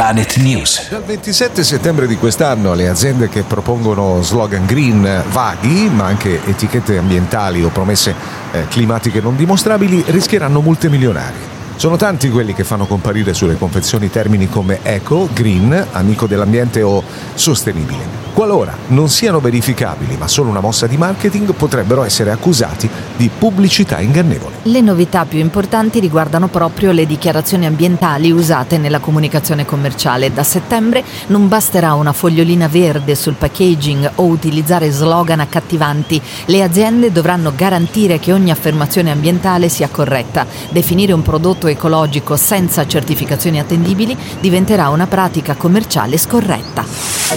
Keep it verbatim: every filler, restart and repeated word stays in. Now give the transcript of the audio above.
Planet News. Dal ventisette settembre di quest'anno le aziende che propongono slogan green vaghi, ma anche etichette ambientali o promesse eh, climatiche non dimostrabili, rischieranno multe milionarie. Sono tanti quelli che fanno comparire sulle confezioni termini come eco, green, amico dell'ambiente o sostenibile. Qualora non siano verificabili, ma solo una mossa di marketing, potrebbero essere accusati di pubblicità ingannevole. Le novità più importanti riguardano proprio le dichiarazioni ambientali usate nella comunicazione commerciale. Da settembre non basterà una fogliolina verde sul packaging o utilizzare slogan accattivanti. Le aziende dovranno garantire che ogni affermazione ambientale sia corretta. Definire un prodotto ecologico senza certificazioni attendibili diventerà una pratica commerciale scorretta.